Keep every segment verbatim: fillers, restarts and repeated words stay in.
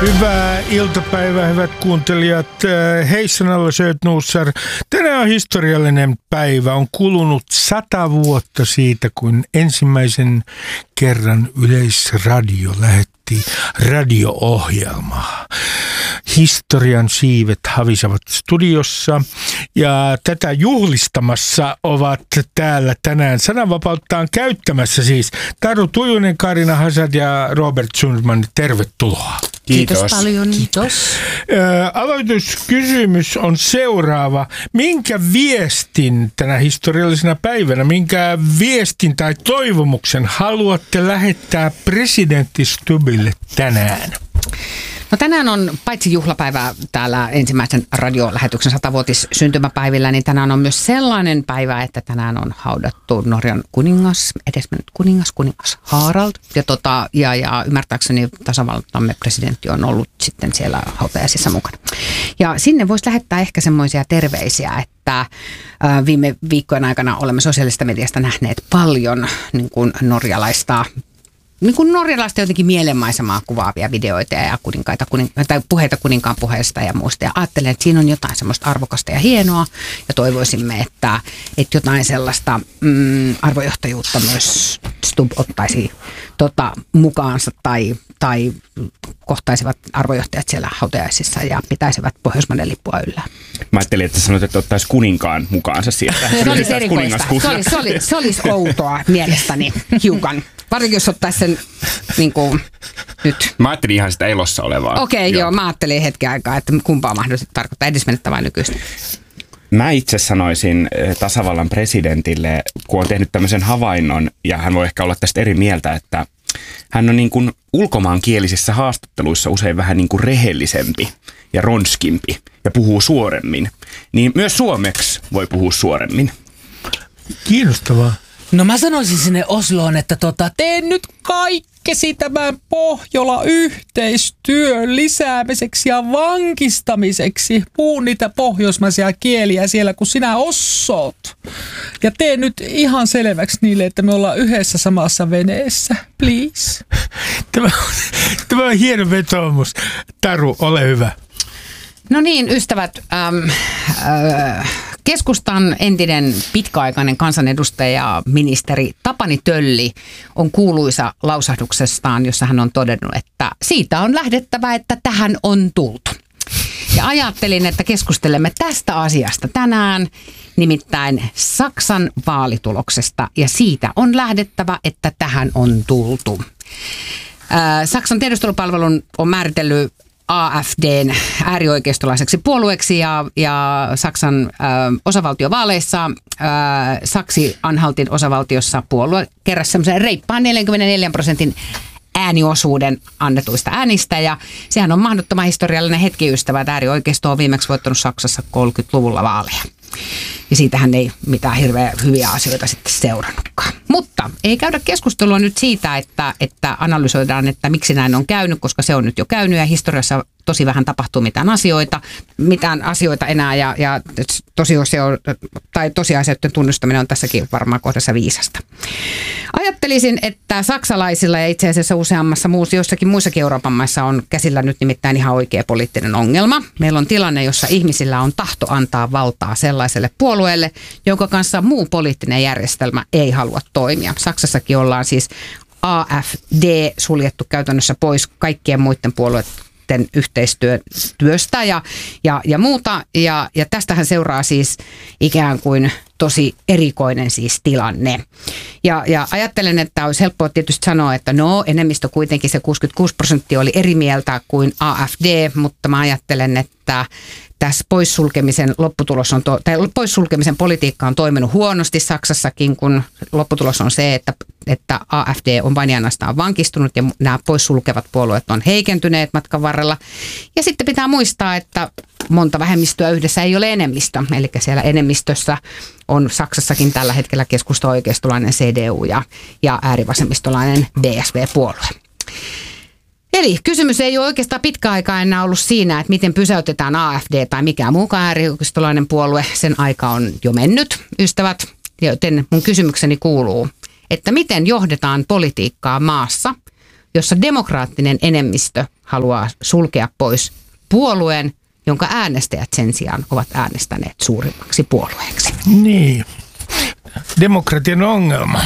Hyvää iltapäivää, hyvät kuuntelijat. Hei, sanalla Söt Nuussar. Tänään on historiallinen päivä. On kulunut sata vuotta siitä, kun ensimmäisen kerran Yleisradio lähetti radio-ohjelmaa. Historian siivet havisevat studiossa ja tätä juhlistamassa ovat täällä tänään sananvapauttaan käyttämässä siis Taru Tujunen, Karina Hasad ja Robert Sundman. Tervetuloa. Kiitos. Kiitos paljon. Kiitos. Ö, aloituskysymys on seuraava. Minkä viestin tänä historiallisena päivänä, minkä viestin tai toivomuksen haluatte lähettää presidentti Stubbille tänään? No tänään on paitsi juhlapäivä täällä ensimmäisen radiolähetyksen satavuotis syntymäpäivillä, niin tänään on myös sellainen päivä, että tänään on haudattu Norjan kuningas, edesmennyt kuningas, kuningas Harald. Ja, tota, ja, ja ymmärtääkseni tasavaltamme presidentti on ollut sitten siellä hautajaisissa mukana. Ja sinne voisi lähettää ehkä semmoisia terveisiä, että viime viikkojen aikana olemme sosiaalisesta mediasta nähneet paljon niin kuin norjalaista niin kuin norjalaista jotenkin mielenmaisemaa kuvaavia videoita ja kuninkaita, kunin, tai puheita kuninkaan puheesta ja muusta. Ja ajattelen, että siinä on jotain semmoista arvokasta ja hienoa. Ja toivoisimme, että, että jotain sellaista mm, arvojohtajuutta myös Stubb ottaisi tota, mukaansa tai, tai kohtaisivat arvojohtajat siellä hautajaisissa ja pitäisivät Pohjoismaiden lippua yllä. Mä ajattelin, että sanoit, että ottaisi kuninkaan mukaansa sieltä. Se olisi erikoista. Se olisi, se olisi, se olisi outoa mielestäni hiukan. Varsinkin jos ottaisi sen niin kuin, nyt. Mä ajattelin ihan sitä elossa olevaa. Okei, okay, joo. joo. Mä ajattelin hetken aikaa, että kumpaa mahdollisesti tarkoittaa edesmennettä vai nykyistä. Mä itse sanoisin tasavallan presidentille, kun on tehnyt tämmöisen havainnon, ja hän voi ehkä olla tästä eri mieltä, että hän on niin kuin ulkomaankielisissä haastatteluissa usein vähän niin kuin rehellisempi ja ronskimpi ja puhuu suoremmin. Niin myös suomeksi voi puhua suoremmin. Kiinnostavaa. No mä sanoisin sinne Osloon, että tota, tee nyt kaikkesi tämän Pohjola-yhteistyön lisäämiseksi ja vankistamiseksi. Puhu niitä pohjoismaisia kieliä siellä, kun sinä osot. Ja tee nyt ihan selväksi niille, että me ollaan yhdessä samassa veneessä. Please. Tämä, tämä on hieno vetoomus. Taru, ole hyvä. No niin, ystävät. Ähm, äh, Keskustan entinen pitkäaikainen kansanedustaja, ministeri Tapani Tölli on kuuluisa lausahduksestaan, jossa hän on todennut, että siitä on lähdettävä, että tähän on tultu. Ja ajattelin, että keskustelemme tästä asiasta tänään, nimittäin Saksan vaalituloksesta, ja siitä on lähdettävä, että tähän on tultu. Äh, Saksan tiedustelupalvelun on määritellyt A F D:n äärioikeistolaiseksi puolueeksi ja, ja Saksan ö, osavaltiovaaleissa ö, Saksi-Anhaltin osavaltiossa puolue keräsi semmoisen reippaan neljäkymmentäneljä prosentin ääniosuuden annetuista äänistä ja sehän on mahdottoman historiallinen hetki, ystävä, että äärioikeisto on viimeksi voittanut Saksassa kolmekymmentäluvulla vaaleja. Ja siitähän ei mitään hirveän hyviä asioita sitten seurannutkaan. Mutta ei käydä keskustelua nyt siitä, että, että analysoidaan, että miksi näin on käynyt, koska se on nyt jo käynyt ja historiassa tosi vähän tapahtuu mitään asioita, mitään asioita enää ja, ja tosiasio, tai tosiasioiden tunnustaminen on tässäkin varmaan kohdassa viisasta. Ajattelisin, että saksalaisilla ja itse asiassa useammassa muussa, jossakin muissakin Euroopan maissa on käsillä nyt nimittäin ihan oikea poliittinen ongelma. Meillä on tilanne, jossa ihmisillä on tahto antaa valtaa sellaiselle puolueelle, jonka kanssa muu poliittinen järjestelmä ei halua toimia. Saksassakin ollaan siis A F D suljettu käytännössä pois kaikkien muiden puolueiden yhteistyöstä ja, ja, ja muuta. Ja, ja tästähän seuraa siis ikään kuin tosi erikoinen siis tilanne. Ja, ja ajattelen, että olisi helppoa tietysti sanoa, että no enemmistö kuitenkin se kuusikymmentäkuusi prosenttia oli eri mieltä kuin A F D, mutta mä ajattelen, että tässä poissulkemisen lopputulos on, to- tai poissulkemisen politiikka on toiminut huonosti Saksassakin, kun lopputulos on se, että, että A F D on vain ja ainoastaan vankistunut ja nämä poissulkevat puolueet on heikentyneet matkan varrella. Ja sitten pitää muistaa, että monta vähemmistöä yhdessä ei ole enemmistö, eli siellä enemmistössä on Saksassakin tällä hetkellä keskusta-oikeistolainen C D U ja, ja äärivasemmistolainen D S V-puolue. Eli kysymys ei ole oikeastaan pitkä aikaa enää ollut siinä, että miten pysäytetään A F D tai mikään muukaan äärioikeistolainen puolue. Sen aika on jo mennyt, ystävät, joten mun kysymykseni kuuluu, että miten johdetaan politiikkaa maassa, jossa demokraattinen enemmistö haluaa sulkea pois puolueen, jonka äänestäjät sen sijaan ovat äänestäneet suurimmaksi puolueeksi. Niin. Demokratian ongelma.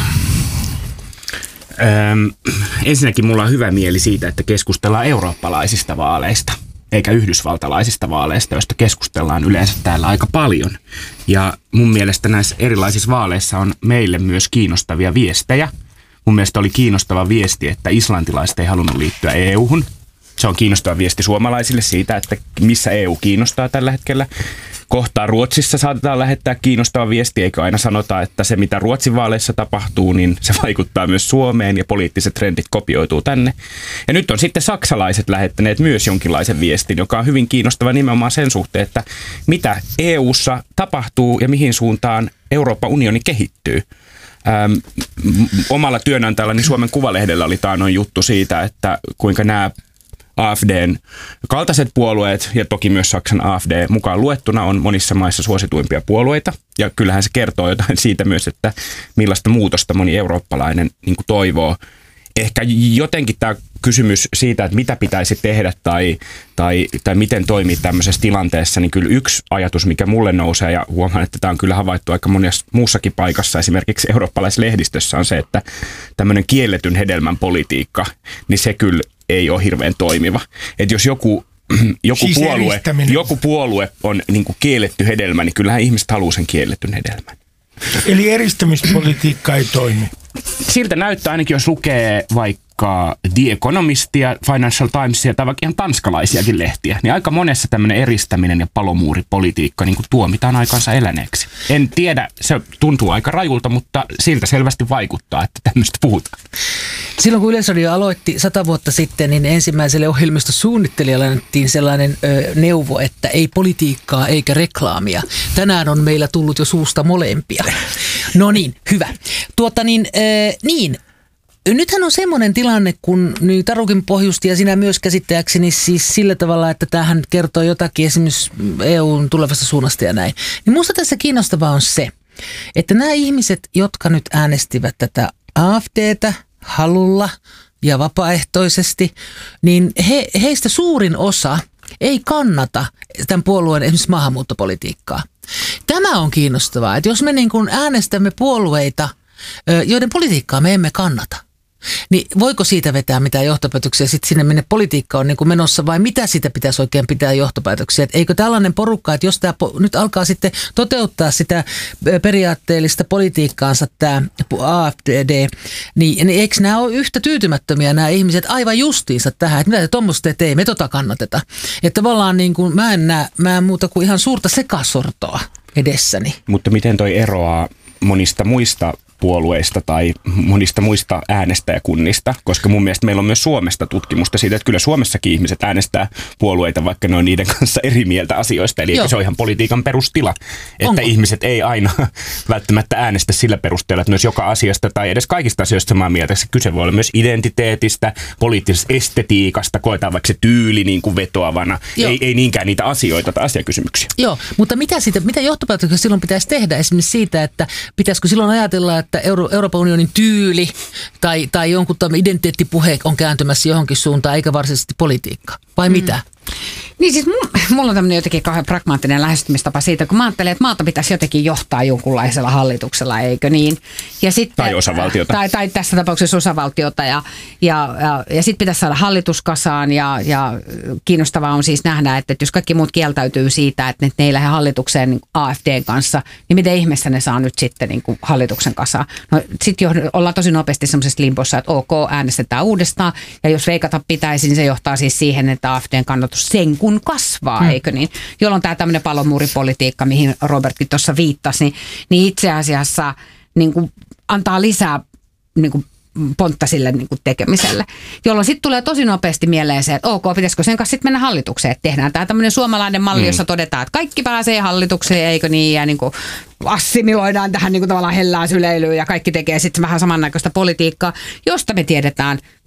Öm, ensinnäkin mulla on hyvä mieli siitä, että keskustellaan eurooppalaisista vaaleista, eikä yhdysvaltalaisista vaaleista, joista keskustellaan yleensä täällä aika paljon. Ja mun mielestä näissä erilaisissa vaaleissa on meille myös kiinnostavia viestejä. Mun mielestä oli kiinnostava viesti, että islantilaiset ei halunnut liittyä E U-hun. Se on kiinnostava viesti suomalaisille siitä, että missä E U kiinnostaa tällä hetkellä. Kohtaa Ruotsissa saatetaan lähettää kiinnostava viesti, eikä aina sanota, että se mitä Ruotsin vaaleissa tapahtuu, niin se vaikuttaa myös Suomeen ja poliittiset trendit kopioituu tänne. Ja nyt on sitten saksalaiset lähettäneet myös jonkinlaisen viestin, joka on hyvin kiinnostava nimenomaan sen suhteen, että mitä E U:ssa tapahtuu ja mihin suuntaan Euroopan unioni kehittyy. Ähm, omalla työnantajallani Suomen Kuvalehdellä oli taanoin juttu siitä, että kuinka nämä A F D:n kaltaiset puolueet ja toki myös Saksan A F D mukaan luettuna on monissa maissa suosituimpia puolueita. Ja kyllähän se kertoo jotain siitä myös, että millaista muutosta moni eurooppalainen niin kuin toivoo. Ehkä jotenkin tämä kysymys siitä, että mitä pitäisi tehdä tai, tai, tai miten toimii tämmöisessä tilanteessa, niin kyllä yksi ajatus, mikä mulle nousee, ja huomaan, että tämä on kyllä havaittu aika monessa muussakin paikassa, esimerkiksi eurooppalaisessa lehdistössä, on se, että tämmöinen kielletyn hedelmän politiikka, niin se kyllä ei ole hirveän toimiva. Että jos joku, joku, siis puolue, joku puolue on niin kuin kielletty hedelmä, niin kyllähän ihmiset haluaa sen kielletyn hedelmän. Eli eristämispolitiikka ei toimi. Siltä näyttää ainakin, jos lukee vaikka The Economistia, Financial Timesia tai vaikka ihan tanskalaisiakin lehtiä, niin aika monessa tämmöinen eristäminen ja palomuuripolitiikka niin kuin tuomitaan aikansa eläneeksi. En tiedä, se tuntuu aika rajulta, mutta siltä selvästi vaikuttaa, että tämmöistä puhutaan. Silloin kun Yleisradio aloitti sata vuotta sitten, niin ensimmäiselle ohjelmistosuunnittelijalle annettiin sellainen ö, neuvo, että ei politiikkaa eikä reklaamia. Tänään on meillä tullut jo suusta molempia. No niin, hyvä. Tuota niin, ö, niin. Nythän on semmoinen tilanne, kun niin Tarukin pohjusti ja sinä myös käsittääkseni siis sillä tavalla, että tämähän kertoo jotakin esimerkiksi E U:n tulevasta suunnasta ja näin. Niin minusta tässä kiinnostavaa on se, että nämä ihmiset, jotka nyt äänestivät tätä A F D:tä halulla ja vapaaehtoisesti, niin he, heistä suurin osa ei kannata tämän puolueen esimerkiksi maahanmuuttopolitiikkaa. Tämä on kiinnostavaa, että jos me niin kuin äänestämme puolueita, joiden politiikkaa me emme kannata, niin voiko siitä vetää mitään johtopäätöksiä sitten sinne, minne politiikka on niin kuin menossa, vai mitä siitä pitäisi oikein pitää johtopäätöksiä? Et eikö tällainen porukka, että jos tämä nyt alkaa sitten toteuttaa sitä periaatteellista politiikkaansa tämä A F D, niin, niin eikö nämä ole yhtä tyytymättömiä nämä ihmiset aivan justiinsa tähän, että mitä te tuommoista teette, ei me tota kannateta. Että tavallaan niin kuin, mä en näe mä en muuta kuin ihan suurta sekasortoa edessäni. Mutta miten toi eroaa monista muista puolueista tai monista muista äänestäjäkunnista, koska mun mielestä meillä on myös Suomesta tutkimusta siitä, että kyllä Suomessakin ihmiset äänestää puolueita, vaikka ne on niiden kanssa eri mieltä asioista. Eli se on ihan politiikan perustila, että Onko? ihmiset ei aina välttämättä äänestä sillä perusteella, että myös joka asiasta tai edes kaikista asioista samaa mieltä. Se kyse voi olla myös identiteetistä, poliittisesta estetiikasta, koetaan vaikka se tyyli niin kuin vetoavana, ei, ei niinkään niitä asioita tai asiakysymyksiä. Joo, mutta mitä, siitä, mitä johtopäätöksiä silloin pitäisi tehdä esimerkiksi siitä, että pitäisikö silloin ajatella, että Euro- Euroopan unionin tyyli tai, tai jonkun identiteettipuhe on kääntymässä johonkin suuntaan, eikä varsinaisesti politiikka, vai mm. mitä? Niin siis mulla on tämmöinen jotenkin kauhean pragmaattinen lähestymistapa siitä, kun mä ajattelen, että maata pitäisi jotenkin johtaa jonkunlaisella hallituksella, eikö niin? Ja sitten, tai osavaltiota. Tai, tai tässä tapauksessa osavaltiota. Ja, ja, ja, ja sitten pitäisi saada hallitus kasaan ja, ja kiinnostavaa on siis nähdä, että jos kaikki muut kieltäytyy siitä, että ne ei lähde hallitukseen A F D:n kanssa, niin miten ihmeessä ne saa nyt sitten niin kuin hallituksen kasaan? No sitten ollaan tosi nopeasti semmoisessa limpossa, että ok, äänestetään uudestaan ja jos veikata pitäisi, niin se johtaa siis siihen, että A F D:n kannatus sen kun kasvaa, hmm. eikö niin? Jolloin tämä tämmöinen palomuuripolitiikka, mihin Robertkin tuossa viittasi, niin, niin itse asiassa niin kuin antaa lisää niin kuin pontta sille niin kuin tekemiselle. Jolloin sitten tulee tosi nopeasti mieleen se, että ok, pitäisikö sen kanssa sitten mennä hallitukseen, että tehdään tämä tämmöinen suomalainen malli, hmm. jossa todetaan, että kaikki pääsee hallitukseen, eikö niin, ja niin kuin assimiloidaan tähän niin kuin tavallaan hellään syleilyyn ja kaikki tekee sitten vähän samannäköistä politiikkaa, josta me tiedetään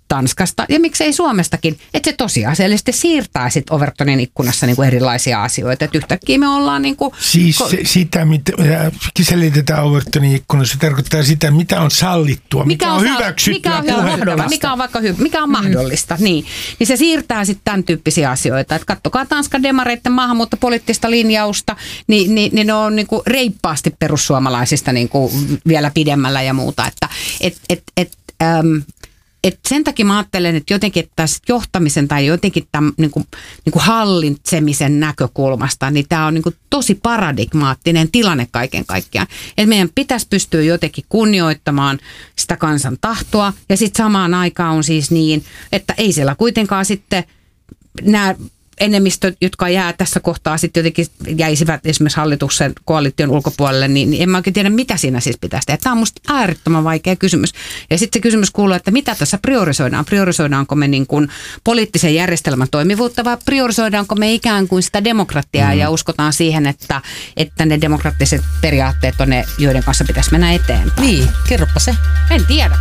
Tanskasta ja miksei Suomestakin, että se tosiasiallisesti siirtää sitten Overtonin ikkunassa niin kuin erilaisia asioita. Että yhtäkkiä me ollaan niin kuin... Siis ko- sitä, mitä selitetään Overtonin ikkunassa, se tarkoittaa sitä, mitä on sallittua, mikä, mikä on, on hyväksyttyä. Mikä on, hyvä, mikä on vaikka hy- mikä on mahdollista. Mm. Niin. niin se siirtää sitten tämän tyyppisiä asioita. Että kattokaa Tanskan demareiden maahanmuuttopoliittista linjausta, niin, niin, niin ne on niin kuin reippaasti perussuomalaisista niin kuin vielä pidemmällä ja muuta. Että et, et, et, äm, Et sen takia mä ajattelen, että jotenkin että tässä johtamisen tai jotenkin tämän niin kuin, niin kuin hallitsemisen näkökulmasta, niin tämä on niin kuin tosi paradigmaattinen tilanne kaiken kaikkiaan. Että meidän pitäisi pystyä jotenkin kunnioittamaan sitä kansan tahtoa ja sitten samaan aikaan on siis niin, että ei siellä kuitenkaan sitten nämä enemmistöt, jotka jää tässä kohtaa sitten jotenkin jäisivät esimerkiksi hallituksen koalition ulkopuolelle, niin, niin en mä oikein tiedä, mitä siinä siis pitäisi tehdä. Tämä on musta äärettömän vaikea kysymys. Ja sitten se kysymys kuuluu, että mitä tässä priorisoidaan? Priorisoidaanko me niin kuin poliittisen järjestelmän toimivuutta vai priorisoidaanko me ikään kuin sitä demokratiaa mm. ja uskotaan siihen, että, että ne demokraattiset periaatteet on ne, joiden kanssa pitäisi mennä eteenpäin. Niin, kerropa se. En tiedä.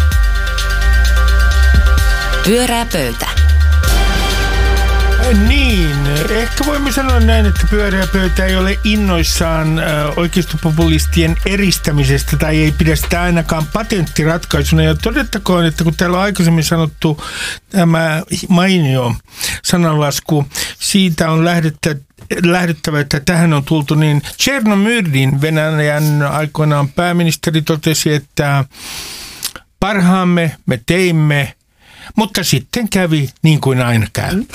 Pyörää pöytä. Niin, ehkä voimme sanoa näin, että pyöreä pöytä ei ole innoissaan äh, oikeistopopulistien eristämisestä tai ei pidä sitä ainakaan patenttiratkaisuna. Ja todettakoon, että kun täällä on aikaisemmin sanottu tämä mainio sananlasku, siitä on lähdettä, lähdettävä, että tähän on tultu, niin Chernomyrdin Venäjän aikoinaan pääministeri totesi, että parhaamme me teimme, mutta sitten kävi niin kuin aina käy.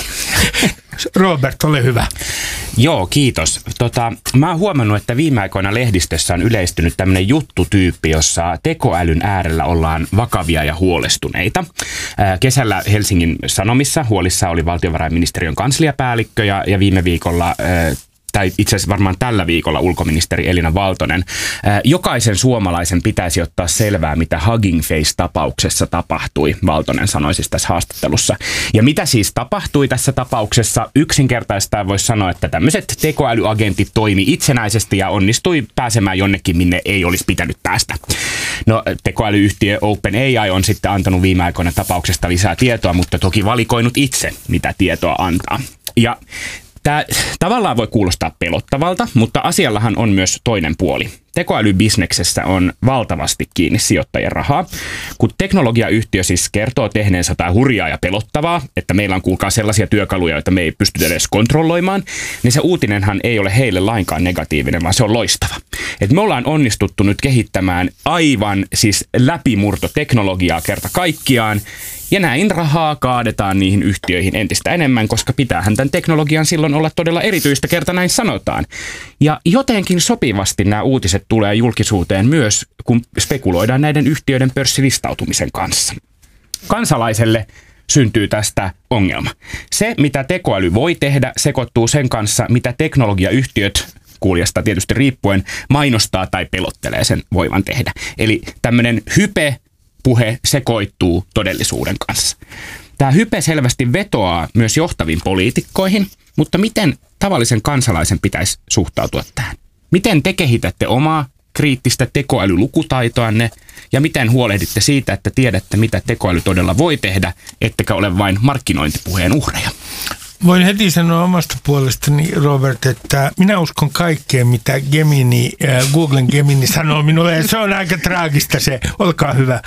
Robert, ole hyvä. Joo, kiitos. Tota, mä oon huomannut, että viime aikoina lehdistössä on yleistynyt tämmöinen juttutyyppi, jossa tekoälyn äärellä ollaan vakavia ja huolestuneita. Ää, kesällä Helsingin Sanomissa huolissa oli valtiovarainministeriön kansliapäällikkö ja, ja viime viikolla... Ää, tai itse asiassa varmaan tällä viikolla ulkoministeri Elina Valtonen. Jokaisen suomalaisen pitäisi ottaa selvää, mitä Hugging Face-tapauksessa tapahtui, Valtonen sanoi siis tässä haastattelussa. Ja mitä siis tapahtui tässä tapauksessa? Yksinkertaistaan voisi sanoa, että tämmöiset tekoälyagentit toimi itsenäisesti ja onnistui pääsemään jonnekin, minne ei olisi pitänyt päästä. No, tekoälyyhtiö OpenAI on sitten antanut viime aikoina tapauksesta lisää tietoa, mutta toki valikoinut itse, mitä tietoa antaa. Ja tämä tavallaan voi kuulostaa pelottavalta, mutta asiallahan on myös toinen puoli. Tekoälybisneksessä on valtavasti kiinni sijoittajien rahaa. Kun teknologiayhtiö siis kertoo tehneensä jotain hurjaa ja pelottavaa, että meillä on kuulkaa sellaisia työkaluja, joita me ei pystytä edes kontrolloimaan, niin se uutinenhan ei ole heille lainkaan negatiivinen, vaan se on loistava. Et me ollaan onnistuttu nyt kehittämään aivan siis läpimurtoteknologiaa kerta kaikkiaan, ja näin rahaa kaadetaan niihin yhtiöihin entistä enemmän, koska pitäähän tämän teknologian silloin olla todella erityistä, kerta näin sanotaan. Ja jotenkin sopivasti nämä uutiset tulee julkisuuteen myös, kun spekuloidaan näiden yhtiöiden pörssilistautumisen kanssa. Kansalaiselle syntyy tästä ongelma. Se, mitä tekoäly voi tehdä, sekoittuu sen kanssa, mitä teknologiayhtiöt, kuulijasta tietysti riippuen, mainostaa tai pelottelee sen voivan tehdä. Eli tämmöinen hype puhe sekoittuu todellisuuden kanssa. Tämä hype selvästi vetoaa myös johtaviin poliitikkoihin, mutta miten tavallisen kansalaisen pitäisi suhtautua tähän? Miten te kehitätte omaa kriittistä tekoälylukutaitoanne ja miten huolehditte siitä, että tiedätte, mitä tekoäly todella voi tehdä, ettekä ole vain markkinointipuheen uhreja? Voin heti sanoa omasta puolestani, Robert, että minä uskon kaikkeen, mitä Gemini, äh, Googlen Gemini sanoo minulle, ja se on aika traagista se. Olkaa hyvä.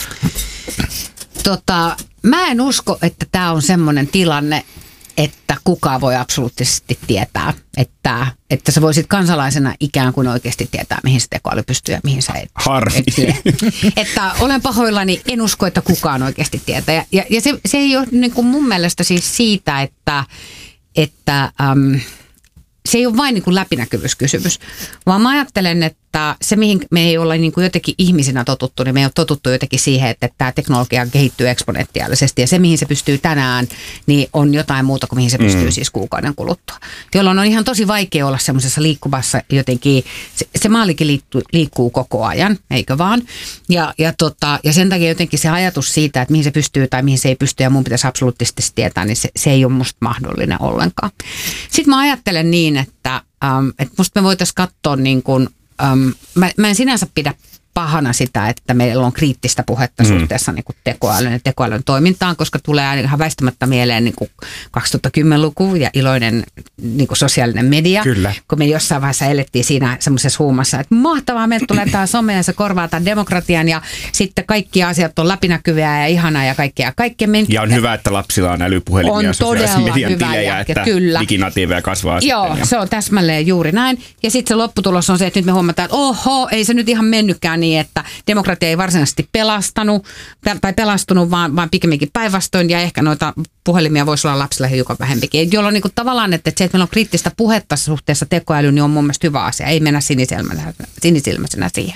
Tota, mä en usko, että tämä on semmoinen tilanne, että kukaan voi absoluuttisesti tietää, että, että sä voisit kansalaisena ikään kuin oikeasti tietää, mihin se tekoäly pystyy ja mihin sä et. Harmi. Et, että olen pahoillani, en usko, että kukaan oikeasti tietää. Ja, ja, ja se, se ei ole niin kuin mun mielestä siis siitä, että, että äm, se ei ole vain niin kuin läpinäkyvyyskysymys, vaan mä ajattelen, että se mihin me ei olla niin kuin jotenkin ihmisinä totuttu, niin me ei ole totuttu jotenkin siihen, että tämä teknologia kehittyy eksponentiaalisesti ja se mihin se pystyy tänään, niin on jotain muuta kuin mihin se pystyy mm. siis kuukauden kuluttua. Jolloin on ihan tosi vaikea olla semmoisessa liikkuvassa jotenkin, se, se maalikin liikkuu, liikkuu koko ajan, eikö vaan? Ja, ja, tota, ja sen takia jotenkin se ajatus siitä, että mihin se pystyy tai mihin se ei pysty ja mun pitäisi absoluuttisesti tietää, niin se, se ei ole musta mahdollinen ollenkaan. Sitten mä ajattelen niin, että, ähm, että musta me voitaisiin katsoa niin kuin, Um, mä, mä en sinänsä pidä pahana sitä, että meillä on kriittistä puhetta mm. suhteessa niin kuin tekoälyn ja tekoälyn toimintaan, koska tulee ihan väistämättä mieleen niin kuin kaksituhattakymmenluku ja iloinen niin kuin sosiaalinen media. Kyllä. Kun me jossain vaiheessa elettiin siinä semmoisessa huumassa, että mahtavaa, meiltä tulee tämä some ja se korvaa tämän demokratian ja sitten kaikki asiat on läpinäkyviä ja ihanaa ja kaikkea. kaikkea men- ja on hyvä, että lapsilla on älypuhelimia ja sosiaalisen median tilejä, että kyllä. diginatiiveja kasvaa. Joo, sitten, ja. se on täsmälleen juuri näin. Ja sitten se lopputulos on se, että nyt me huomataan, että oho, ei se nyt ihan mennytkään niin, että demokratia ei varsinaisesti pelastanut tai pelastunut, vaan, vaan pikemminkin päinvastoin ja ehkä noita puhelimia voisi olla lapsille hiukan vähempikin. Jolloin niin kuin tavallaan, että se, että meillä on kriittistä puhetta suhteessa tekoälyyn, niin on mun mielestä hyvä asia. Ei mennä sinisilmäisenä, sinisilmäisenä siihen.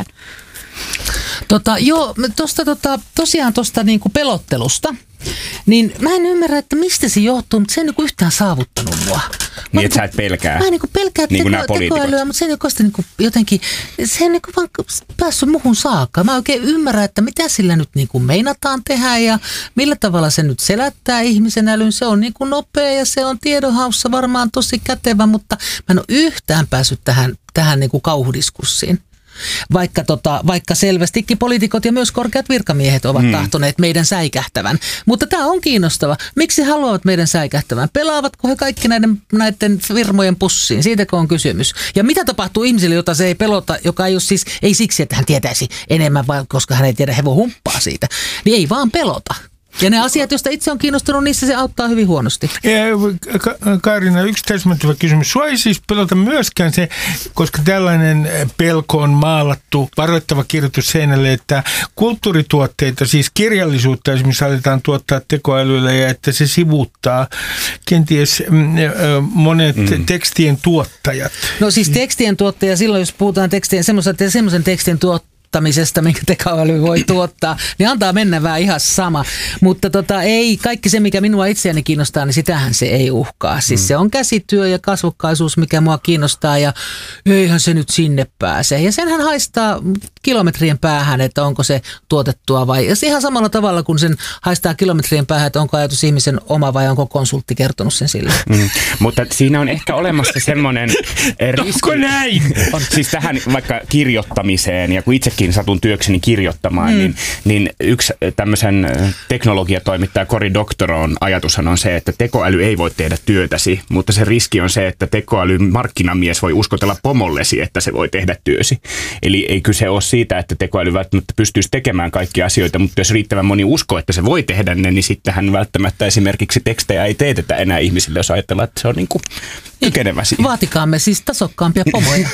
Tota, joo, tosta, tota, tosiaan tuosta niinku pelottelusta, niin mä en ymmärrä, että mistä se johtuu, mutta se ei niinku yhtään saavuttanut mua. Niin, että sä et pelkää. Mä en niinku pelkää niin teko, tekoälyä, mutta se ei niinku, niinku jotenkin, se ei niinku vaan päässyt muhun saakka. Mä oikein ymmärrän, että mitä sillä nyt niinku meinataan tehdä ja millä tavalla se nyt selättää ihmisen älyn. Se on niinku nopea ja se on tiedonhaussa varmaan tosi kätevä, mutta mä en ole yhtään päässyt tähän, tähän niinku kauhudiskurssiin. Vaikka, tota, vaikka selvästikin poliitikot ja myös korkeat virkamiehet ovat hmm. tahtoneet meidän säikähtävän. Mutta tämä on kiinnostava. Miksi he haluavat meidän säikähtävän? Pelaavatko he kaikki näiden, näiden firmojen pussiin? Siitäkö on kysymys? Ja mitä tapahtuu ihmisille, jota se ei pelota, joka ei ole siis, ei siksi, että hän tietäisi enemmän, vaan koska hän ei tiedä, he voi humppaa siitä. Niin ei vaan pelota. Ja ne asiat, joista itse on kiinnostunut, niissä se auttaa hyvin huonosti. Kaarina, yksi täsmättävä kysymys. Sua ei siis pelota myöskään se, koska tällainen pelko on maalattu, varoittava kirjoitus seinälle, että kulttuurituotteita, siis kirjallisuutta esimerkiksi aletaan tuottaa tekoälyllä ja että se sivuuttaa kenties monet mm. tekstien tuottajat. No siis tekstien tuottaja, silloin jos puhutaan tekstien, semmoisen tekstin tuottaja, minkä tekoäly voi tuottaa, niin antaa mennä vähän ihan sama. Mutta tota, ei, kaikki se, mikä minua itseäni kiinnostaa, niin sitähän se ei uhkaa. Siis mm. se on käsityö ja kasvokkaisuus, mikä mua kiinnostaa ja eihän se nyt sinne pääse. Ja senhän haistaa kilometrien päähän, että onko se tuotettua vai... Ja ihan samalla tavalla, kun sen haistaa kilometrien päähän, että onko ajatus ihmisen oma vai onko konsultti kertonut sen sille. Mm. Mutta siinä on ehkä olemassa semmoinen riski... Onko näin? Siis tähän vaikka kirjoittamiseen ja kun itsekin satun työkseni kirjoittamaan, mm. niin, niin yksi tämmöisen teknologiatoimittaja Cory Doctorow'n ajatushan on se, että tekoäly ei voi tehdä työtäsi, mutta se riski on se, että tekoälyn markkinamies voi uskotella pomollesi, että se voi tehdä työsi. Eli ei kyse ole siitä, että tekoäly välttämättä pystyisi tekemään kaikkia asioita, mutta jos riittävän moni uskoo, että se voi tehdä ne, niin sittenhän välttämättä esimerkiksi tekstejä ei teetetä enää ihmisille, jos ajatellaan, että se on niin kuin kykenevä siihen. Vaatikaamme siis tasokkaampia pomoja.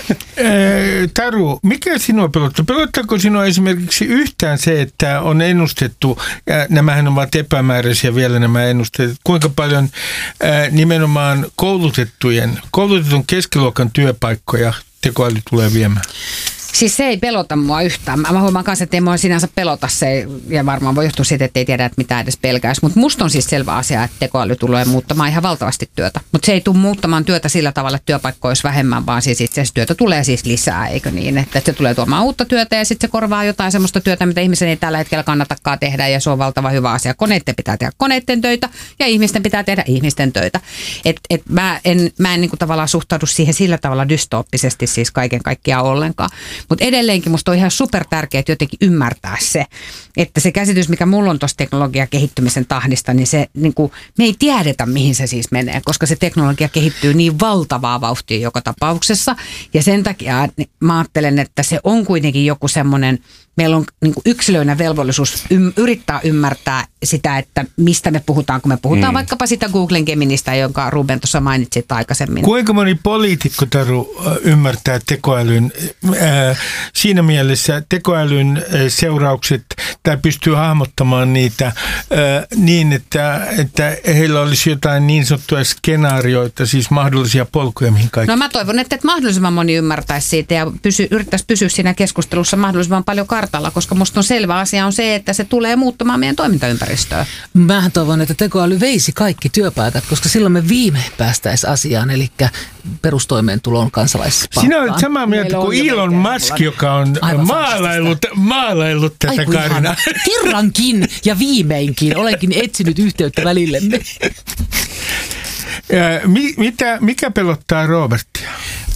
Taru, mikä sinua pelottaa? Pelottaako sinua esimerkiksi yhtään se, että on ennustettu, ja nämähän ovat epämääräisiä vielä nämä ennusteet, kuinka paljon ää, nimenomaan koulutettujen, koulutetun keskiluokan työpaikkoja tekoäly tulee viemään? Siis se ei pelota mua yhtään. Mä huomaan kanssa, että ei mua sinänsä pelota se, ja varmaan voi johtua siitä, että ei tiedä, että mitä edes pelkäisi. Mutta musta on siis selvä asia, että tekoäly tulee muuttamaan ihan valtavasti työtä. Mutta se ei tule muuttamaan työtä sillä tavalla, että työpaikkoja olisi vähemmän, vaan siis itse asiassa työtä tulee siis lisää, eikö niin? Että se tulee tuomaan uutta työtä ja sitten se korvaa jotain semmoista työtä, mitä ihmisen ei tällä hetkellä kannatakaan tehdä, ja se on valtava hyvä asia. Koneiden pitää tehdä koneiden töitä ja ihmisten pitää tehdä ihmisten töitä. Et, et mä en, mä en niin kuin tavallaan suhtaudu siihen sillä tavalla dystooppisesti siis kaiken kaikkiaan ollenkaan. Mutta edelleenkin musta on ihan super tärkeää jotenkin ymmärtää se, että se käsitys, mikä mulla on tuossa teknologian kehittymisen tahdista, niin se niin kuin, me ei tiedetä, mihin se siis menee, koska se teknologia kehittyy niin valtavaa vauhtia joka tapauksessa. Ja sen takia mä ajattelen, että se on kuitenkin joku semmoinen, meillä on niin kuin yksilöinä velvollisuus ym, yrittää ymmärtää sitä, että mistä me puhutaan, kun me puhutaan mm. vaikkapa sitä Googlen Geministä, jonka Ruben tuossa mainitsit aikaisemmin. Kuinka moni poliitikko, Taru, ymmärtää tekoälyn äh, siinä mielessä tekoälyn äh, seuraukset tai pystyy hahmottamaan niitä äh, niin, että, että heillä olisi jotain niin sanottuja skenaarioita, siis mahdollisia polkuja, mihin kaikki. No mä toivon, että, että mahdollisimman moni ymmärtäisi siitä ja pysy, yrittäisi pysyä siinä keskustelussa mahdollisimman paljon kartalla, koska musta on selvä asia on se, että se tulee muuttamaan meidän toimintaympäristöä. Mähän toivon, että tekoäly veisi kaikki työpaikat, koska silloin me viimein päästäisiin asiaan, eli perustoimeentulon kansalaispalkkaan. Sinä olet samaa mieltä kuin Elon Musk, joka on maalaillut, maalaillut tätä Aiku Kaarina. Kerrankin ja viimeinkin olenkin etsinyt yhteyttä välillemme. Mitä, mikä pelottaa Robertia?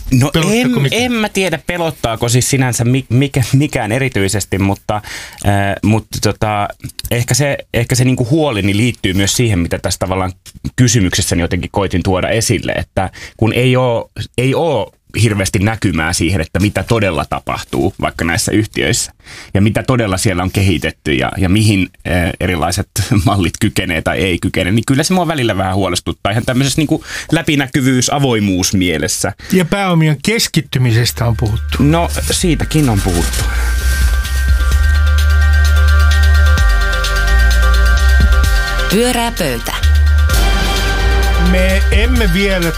No en, mikään? en mä tiedä, pelottaako siis sinänsä mikä, mikään erityisesti, mutta, äh, mutta tota, ehkä se, ehkä se niinku huolini liittyy myös siihen, mitä tässä tavallaan kysymyksessäni jotenkin koitin tuoda esille, että kun ei ole, ei ole hirveästi näkymää siihen, että mitä todella tapahtuu vaikka näissä yhtiöissä ja mitä todella siellä on kehitetty ja, ja mihin äh, erilaiset mallit kykenee tai ei kykene, niin kyllä se mua välillä vähän huolestuttaa ihan tämmöisessä niin kuin läpinäkyvyys, avoimuus mielessä. Ja pääomien keskittymisestä on puhuttu. No siitäkin on puhuttu. Pyörää pöytä. Me emme vielä